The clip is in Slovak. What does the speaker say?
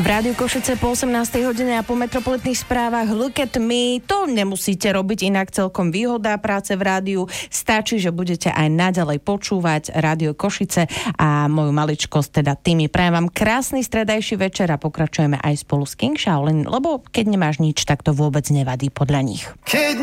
V Rádiu Košice po 18. hodine a po metropolitných správach Look at Me. To nemusíte robiť inak, celkom výhoda práce v rádiu. Stačí, že budete aj naďalej počúvať Rádio Košice a moju maličkosť, teda tými. Prajem vám krásny stredajší večer a pokračujeme aj spolu s King Shaolin, lebo keď nemáš nič, tak to vôbec nevadí podľa nich. Keď